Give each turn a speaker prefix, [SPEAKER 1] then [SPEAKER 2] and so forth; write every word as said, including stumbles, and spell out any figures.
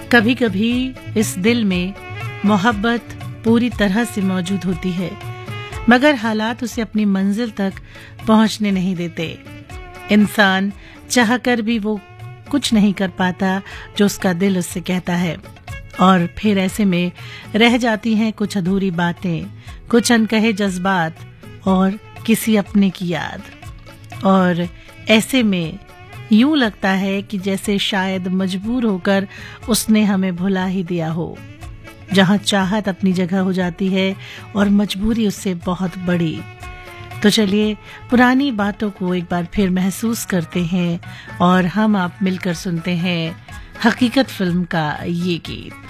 [SPEAKER 1] कभी कभी इस दिल में मोहब्बत पूरी तरह से मौजूद होती है, मगर हालात उसे अपनी मंजिल तक पहुंचने नहीं देते। इंसान चाहकर भी वो कुछ नहीं कर पाता जो उसका दिल उससे कहता है, और फिर ऐसे में रह जाती हैं कुछ अधूरी बातें, कुछ अनकहे जज्बात और किसी अपने की याद। और ऐसे में यूं लगता है कि जैसे शायद मजबूर होकर उसने हमें भुला ही दिया हो। जहां चाहत अपनी जगह हो जाती है और मजबूरी उससे बहुत बड़ी। तो चलिए पुरानी बातों को एक बार फिर महसूस करते हैं और हम आप मिलकर सुनते हैं हकीकत फिल्म का ये गीत।